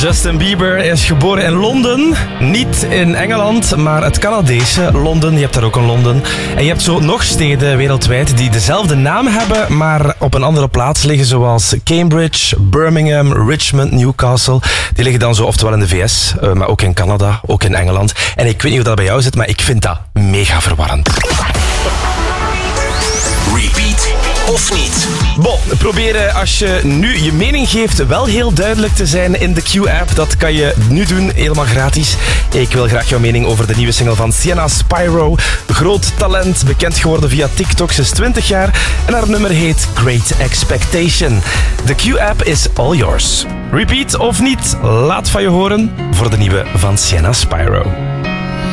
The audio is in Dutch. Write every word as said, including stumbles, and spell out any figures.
Justin Bieber is geboren in Londen. Niet in Engeland, maar het Canadese Londen. Je hebt daar ook een Londen. En je hebt zo nog steden wereldwijd die dezelfde naam hebben, maar op een andere plaats liggen, zoals Cambridge, Birmingham, Richmond, Newcastle. Die liggen dan zo oftewel in de V S, maar ook in Canada, ook in Engeland. En ik weet niet hoe dat bij jou zit, maar ik vind dat mega verwarrend. Repeat of niet? Bon, proberen als je nu je mening geeft wel heel duidelijk te zijn in de Q-app. Dat kan je nu doen, helemaal gratis. Ik wil graag jouw mening over de nieuwe single van Sienna Spyro. Groot talent, bekend geworden via TikTok. Ze is twintig jaar en haar nummer heet Great Expectation. De Q-app is all yours. Repeat of niet? Laat van je horen voor de nieuwe van Sienna Spyro.